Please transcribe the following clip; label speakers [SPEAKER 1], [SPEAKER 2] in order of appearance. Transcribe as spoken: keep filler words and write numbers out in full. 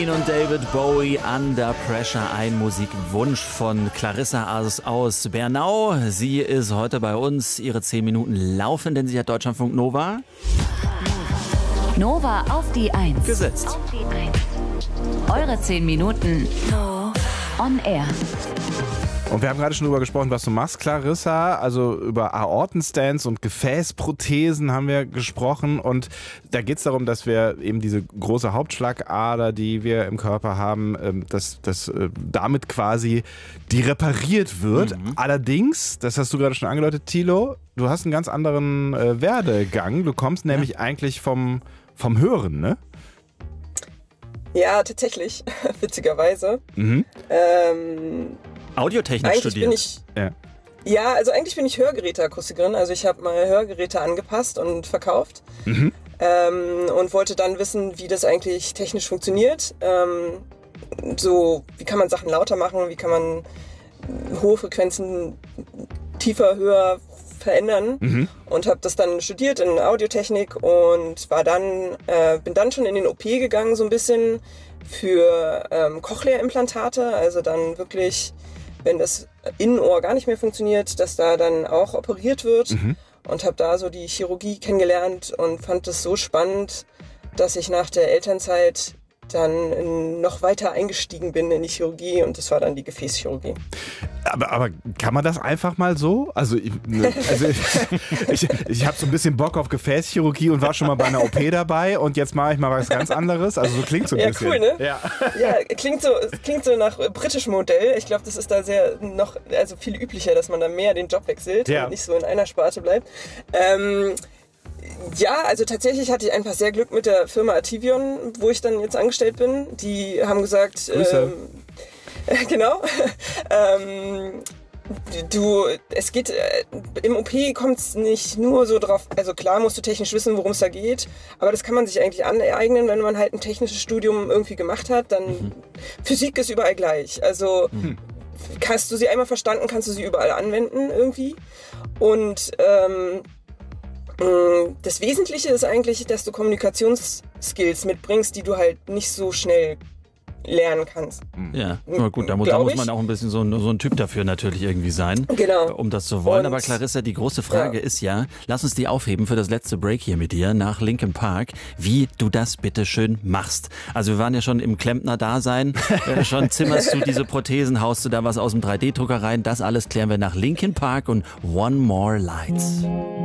[SPEAKER 1] Und David Bowie, Under Pressure, ein Musikwunsch von Clarissa aus, aus Bernau. Sie ist heute bei uns. Ihre zehn Minuten laufen, denn sie hat Deutschlandfunk Nova
[SPEAKER 2] Nova auf die Eins.
[SPEAKER 1] gesetzt.
[SPEAKER 2] Auf die Eins. Eure zehn Minuten on air.
[SPEAKER 3] Und wir haben gerade schon darüber gesprochen, was du machst, Clarissa. Also über Aortenstents und Gefäßprothesen haben wir gesprochen. Und da geht es darum, dass wir eben diese große Hauptschlagader, die wir im Körper haben, dass, dass damit quasi die repariert wird. Mhm. Allerdings, das hast du gerade schon angedeutet, Thilo, du hast einen ganz anderen äh, Werdegang. Du kommst nämlich ja. eigentlich vom, vom Hören, ne?
[SPEAKER 4] Ja, tatsächlich, witzigerweise. Mhm. Ähm,
[SPEAKER 1] Audiotechnik
[SPEAKER 4] eigentlich
[SPEAKER 1] studiert.
[SPEAKER 4] Bin ich,
[SPEAKER 3] ja.
[SPEAKER 4] ja, also eigentlich bin ich Hörgeräteakustikerin. Also ich habe mal Hörgeräte angepasst und verkauft mhm. ähm, und wollte dann wissen, wie das eigentlich technisch funktioniert. Ähm, so, wie kann man Sachen lauter machen, wie kann man hohe Frequenzen tiefer, höher verändern mhm. und habe das dann studiert in Audiotechnik und war dann äh, bin dann schon in den O P gegangen so ein bisschen für ähm, Cochlea-Implantate, also dann wirklich, wenn das Innenohr gar nicht mehr funktioniert, dass da dann auch operiert wird mhm. und habe da so die Chirurgie kennengelernt und fand das so spannend, dass ich nach der Elternzeit dann in, noch weiter eingestiegen bin in die Chirurgie und das war dann die Gefäßchirurgie.
[SPEAKER 3] Aber, aber kann man das einfach mal so? Also, ich, also ich, ich, ich habe so ein bisschen Bock auf Gefäßchirurgie und war schon mal bei einer O P dabei und jetzt mache ich mal was ganz anderes. Also so klingt so ein
[SPEAKER 4] ja,
[SPEAKER 3] bisschen.
[SPEAKER 4] Cool, ne?
[SPEAKER 3] Ja,
[SPEAKER 4] ja klingt so, klingt so nach britischem Modell. Ich glaube, das ist da sehr noch, also viel üblicher, dass man da mehr den Job wechselt ja. und nicht so in einer Sparte bleibt. Ähm, Ja, also tatsächlich hatte ich einfach sehr Glück mit der Firma Artivion, wo ich dann jetzt angestellt bin. Die haben gesagt, ähm, äh, genau, ähm, du, es geht, äh, im O P kommt es nicht nur so drauf, also klar musst du technisch wissen, worum es da geht, aber das kann man sich eigentlich aneignen, wenn man halt ein technisches Studium irgendwie gemacht hat, dann mhm. Physik ist überall gleich. Also mhm. hast du sie einmal verstanden, kannst du sie überall anwenden irgendwie. Und ähm, das Wesentliche ist eigentlich, dass du Kommunikationsskills mitbringst, die du halt nicht so schnell lernen kannst.
[SPEAKER 1] Ja, na gut, da muss, da muss man auch ein bisschen so ein, so ein Typ dafür natürlich irgendwie sein, genau. um das zu wollen. Und, aber Clarissa, die große Frage ja. ist ja, lass uns die aufheben für das letzte Break hier mit dir nach Linkin Park, wie du das bitte schön machst. Also wir waren ja schon im Klempner-Dasein, äh, schon zimmerst du diese Prothesen, haust du da was aus dem drei D Drucker rein, das alles klären wir nach Linkin Park und One More Lights.